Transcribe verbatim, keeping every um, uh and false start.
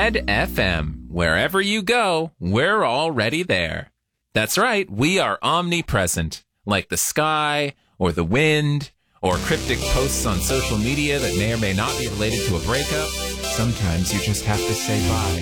Red F M. Wherever you go, we're already there. That's right, we are omnipresent, like the sky, or the wind, or cryptic posts on social media that may or may not be related to a breakup. Sometimes you just have to say bye.